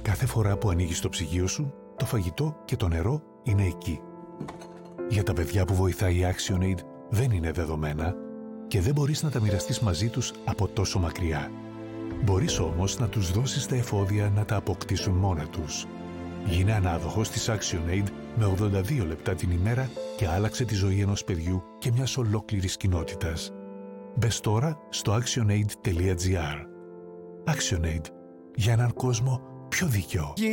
Κάθε φορά που ανοίγεις το ψυγείο σου, το φαγητό και το νερό είναι εκεί. Για τα παιδιά που βοηθάει η ActionAid δεν είναι δεδομένα και δεν μπορείς να τα μοιραστείς μαζί τους από τόσο μακριά. Μπορείς όμως να τους δώσεις τα εφόδια να τα αποκτήσουν μόνα τους. Γίνε ανάδοχος της ActionAid με 82 λεπτά την ημέρα και άλλαξε τη ζωή ενός παιδιού και μιας ολόκληρης κοινότητας. Μπες τώρα στο actionaid.gr. ActionAid. Για έναν κόσμο πιο δίκαιο.